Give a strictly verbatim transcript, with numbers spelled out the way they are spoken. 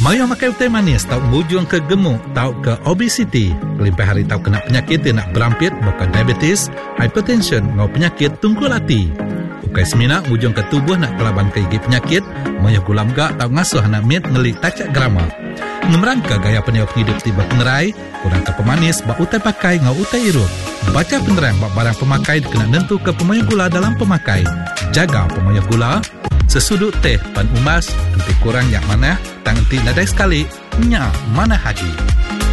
Mayo makai utai manis tau bujung ke gemuk tau ke obesiti. Lebih hari tau kena penyakit yang nak berampit bukan diabetes, hypertension ngau penyakit tungkul hati. Ukai semina bujung ke tubuh nak kelaban ke gigi penyakit, mayo gulam gak tau ngasuh nak mit ngelik tacak grama. Ngemerangka gaya peniup hidup tiba pengerai, kurang ke pemanis bak utai pakai ngau utai irut. Baca penerang bak barang pemakai kena nentu ke pemayo gula dalam pemakai. Jaga pemayo gula. Sesudut teh pan umas, nanti kurang yang mana, tang nanti nadai sekali, nyak mana hagi.